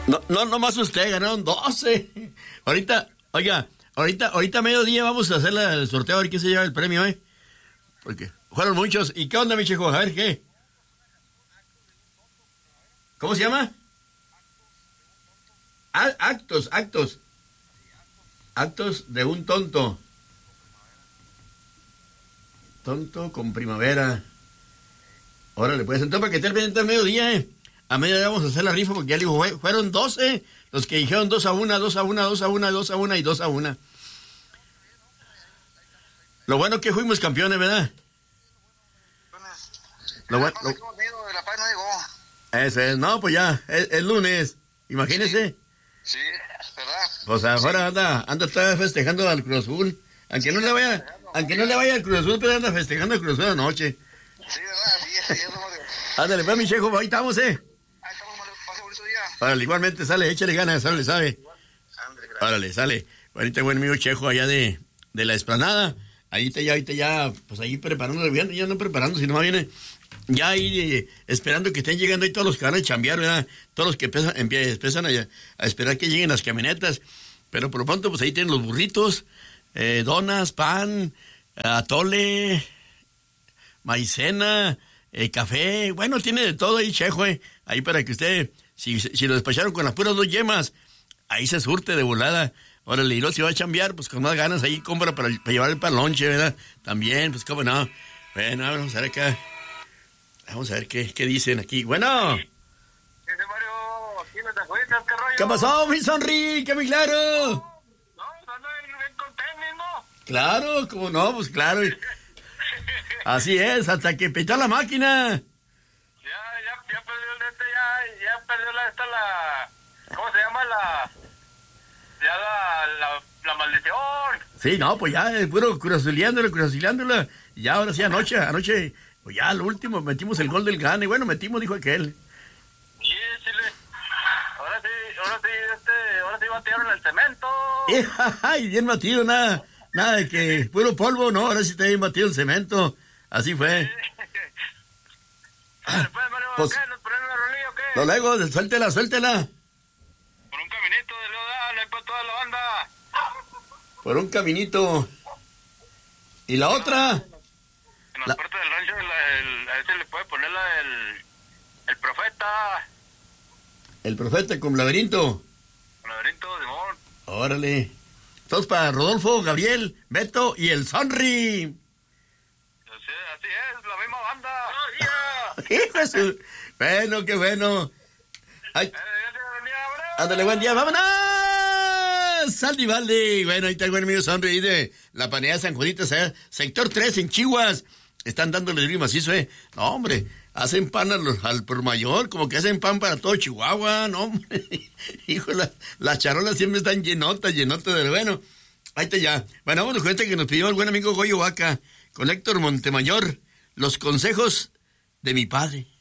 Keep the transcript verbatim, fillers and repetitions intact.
No, no, nomás usted, ganaron doce. Ahorita, oiga, ahorita, ahorita a mediodía vamos a hacer el sorteo, a ver quién se lleva el premio, ¿eh? Porque fueron muchos. ¿Y qué onda, mi chico? A ver, ¿qué? ¿Cómo se llama? Ah, actos, actos. Actos de un tonto. Tonto con primavera. Órale, pues, entonces para que esté el pendiente al mediodía, ¿eh? A mediodía vamos a hacer la rifa porque ya le digo, fueron doce los que dijeron dos a una, dos a una, dos a una, dos a una y dos a una. Lo bueno que fuimos campeones, ¿verdad? Lo bueno. Lo... Ese es, no, pues ya, es, es lunes, imagínese. Sí, ¿verdad? Pues ahora anda, anda todavía festejando al Cruz Azul. Aunque no le vaya, aunque no le vaya al Cruz Azul, pero anda festejando al Cruz Azul anoche. Sí, ¿verdad? Sí, sí, ándale, pues, mi chejo, ahí estamos, ¿eh? Ahí estamos, pase bonito día. Órale, igualmente, sale, échale ganas, sale, sabe. Órale, sale. Ahorita buen amigo Chejo allá de, de la Esplanada. Ahí está ya, ahí está ya, pues ahí preparando, ya no preparando, sino más viene ya ahí eh, esperando que estén llegando ahí todos los que van a chambear, ¿verdad? Todos los que empiezan, empiezan a, a esperar que lleguen las camionetas. Pero por lo pronto, pues ahí tienen los burritos, eh, donas, pan, atole, maicena, eh, café. Bueno, tiene de todo ahí, Chejo, eh. Ahí para que usted, si, si lo despacharon con las puras dos yemas, ahí se surte de volada. Órale, y luego si va a chambear, pues con más ganas ahí compra para, para llevar el palonche, ¿verdad? También, pues cómo no. Bueno, vamos a ver acá. Vamos a ver qué, qué dicen aquí. Bueno. Dice Mario, aquí no te agüitas, ¿qué rollo? ¿Qué pasó, mi sonri? ¿Qué mi claro? No, no, no, bien con tenis, ¿no? Claro, cómo no, pues claro. Así es, hasta que petó la máquina. Ya, ya, ya perdió el este, ya, ya perdió la, esta, la, ¿cómo se llama? La, ya la, la, la maldición. Sí, no, pues ya, es puro curazuleándola, curazuleándola. Y ya, ahora sí, anoche, anoche, pues ya, lo último, metimos el gol del Gane. Bueno, metimos, dijo aquel. Sí, Chile. Ahora sí, ahora sí, este, ahora sí batieron el cemento. Eh, ay, bien batido, nada, nada de que puro polvo, no, ahora sí está bien batido el cemento. Así fue. Ah, después, Mario, pues, ¿qué? ¿Nos ponen una rolilla o qué? Lo luego, suéltela, suéltela. Por un caminito de Leodal, ahí para toda la banda. Por un caminito. ¿Y la otra? En las la... partes del rancho, la, el, a ese le puede poner la del el profeta. El profeta con laberinto. Con laberinto, Simón. Órale. Todos para Rodolfo, Gabriel, Beto y el Sonri. Así, así es, la misma banda. ¡Oh, yeah! Hijo de su... Bueno, qué bueno. Ay. Eh, Ándale, buen día, vámonos. Saldi Valdi. Bueno, ahí está el buen amigo Sonri ahí de la Panera San Juanito, sector tres en Chihuas. Están dándole el macizo, eh. No, hombre, hacen pan al, al por mayor, como que hacen pan para todo Chihuahua, no, hombre. Hijo, la, las charolas siempre están llenotas, llenotas de bueno. Ahí está ya. Bueno, vamos a cuenta que nos pidió el buen amigo Goyo Vaca con Héctor Montemayor, los consejos de mi padre.